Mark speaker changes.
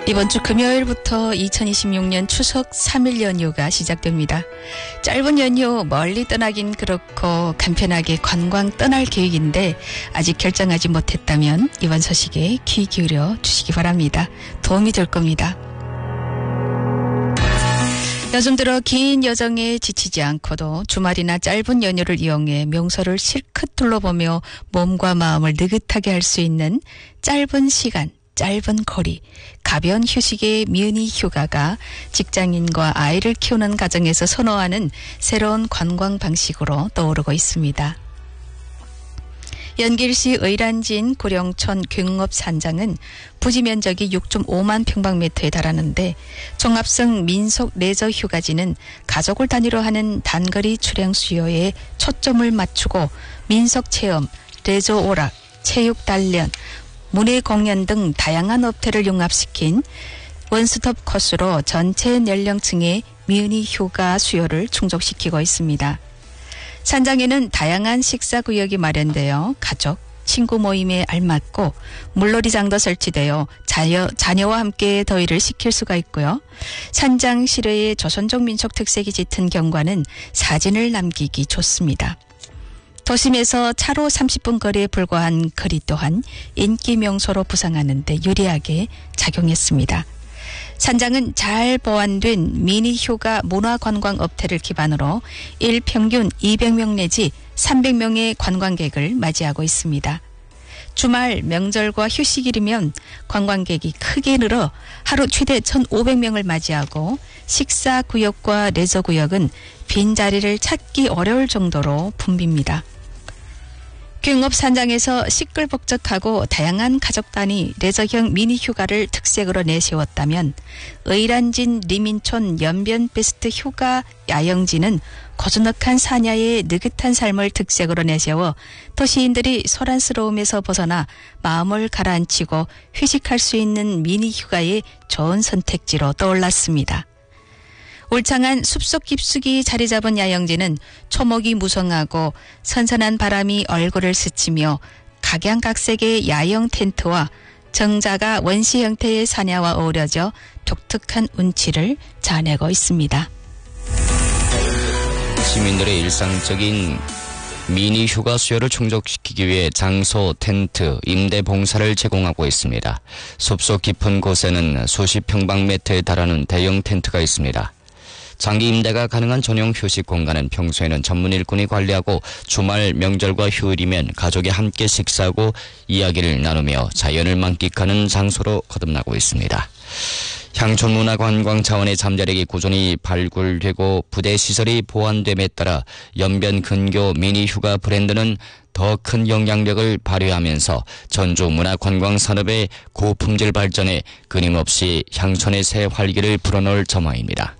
Speaker 1: 이번 주 금요일부터 2026년 추석 3일 연휴가 시작됩니다. 짧은 연휴 멀리 떠나긴 그렇고 간편하게 관광 떠날 계획인데 아직 결정하지 못했다면 이번 소식에 귀 기울여 주시기 바랍니다. 도움이 될 겁니다. 요즘 들어 긴 여정에 지치지 않고도 주말이나 짧은 연휴를 이용해 명소를 실컷 둘러보며 몸과 마음을 느긋하게 할 수 있는 짧은 시간, 짧은 거리, 가벼운 휴식의 미니 휴가가 직장인과 아이를 키우는 가정에서 선호하는 새로운 관광 방식으로 떠오르고 있습니다. 연길시 의란진 구령천 괴흥읍 산장은 부지 면적이 6.5만 평방미터에 달하는데 종합성 민속 레저 휴가지는 가족을 단위로 하는 단거리 출행 수요에 초점을 맞추고 민속 체험, 레저 오락, 체육 단련, 문예 공연 등 다양한 업태를 융합시킨 원스톱 코스로 전체 연령층의 미니 휴가 수요를 충족시키고 있습니다. 산장에는 다양한 식사 구역이 마련되어 가족, 친구 모임에 알맞고 물놀이장도 설치되어 자녀와 함께 더위를 식힐 수가 있고요. 산장 시내의 조선족 민속 특색이 짙은 경관은 사진을 남기기 좋습니다. 도심에서 차로 30분 거리에 불과한 거리 또한 인기 명소로 부상하는 데 유리하게 작용했습니다. 산장은 잘 보완된 미니 휴가 문화관광 업태를 기반으로 일평균 200명 내지 300명의 관광객을 맞이하고 있습니다. 주말, 명절과 휴식일이면 관광객이 크게 늘어 하루 최대 1,500명을 맞이하고 식사 구역과 레저 구역은 빈자리를 찾기 어려울 정도로 붐빕니다. 괴흥읍 산장에서 시끌벅적하고 다양한 가족 단위 레저형 미니 휴가를 특색으로 내세웠다면 의란진 리민촌 연변 베스트 휴가 야영지는 고즈넉한 사냐의 느긋한 삶을 특색으로 내세워 도시인들이 소란스러움에서 벗어나 마음을 가라앉히고 휴식할 수 있는 미니 휴가의 좋은 선택지로 떠올랐습니다. 울창한 숲속 깊숙이 자리 잡은 야영지는 초목이 무성하고 선선한 바람이 얼굴을 스치며 각양각색의 야영 텐트와 정자가 원시 형태의 사냐와 어우러져 독특한 운치를 자아내고 있습니다.
Speaker 2: 시민들의 일상적인 미니 휴가 수요를 충족시키기 위해 장소, 텐트, 임대 봉사를 제공하고 있습니다. 숲속 깊은 곳에는 수십 평방미터에 달하는 대형 텐트가 있습니다. 장기 임대가 가능한 전용 휴식 공간은 평소에는 전문 일꾼이 관리하고 주말, 명절과 휴일이면 가족이 함께 식사하고 이야기를 나누며 자연을 만끽하는 장소로 거듭나고 있습니다. 향촌문화관광 차원의 잠자리기 구존이 발굴되고 부대 시설이 보완됨에 따라 연변 근교 미니 휴가 브랜드는 더 큰 영향력을 발휘하면서 전주 문화관광 산업의 고품질 발전에 끊임없이 향촌의 새 활기를 불어넣을 전망입니다.